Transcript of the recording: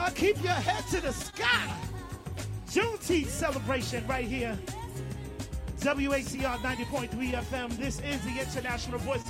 Keep your head to the sky. Juneteenth celebration right here. WACR 90.3 FM. This is the International Voice of